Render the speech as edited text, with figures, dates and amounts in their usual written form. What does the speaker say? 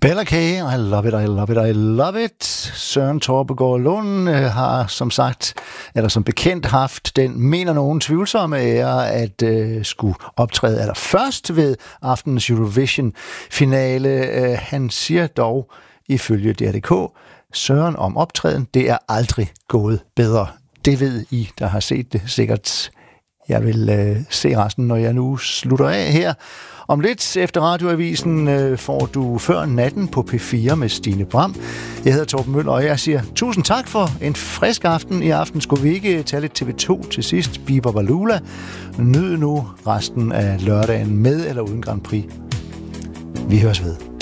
Bella K, I love it, I love it, I love it. Søren Torpegaard Lund har som bekendt haft den, mener nogen, tvivlsomme ære at skulle optræde allerførst ved aftenens Eurovision-finale. Han siger dog, ifølge DR.dk, Søren om optræden, det er aldrig gået bedre. Det ved I, der har set det sikkert. Jeg vil se resten, når jeg nu slutter af her. Om lidt efter Radioavisen får du Før natten på P4 med Stine Bram. Jeg hedder Torben Møller, og jeg siger tusind tak for en frisk aften. I aften skulle vi ikke tage lidt TV2 til sidst. Biber Valula. Nyd nu resten af lørdagen med eller uden Grand Prix. Vi høres ved.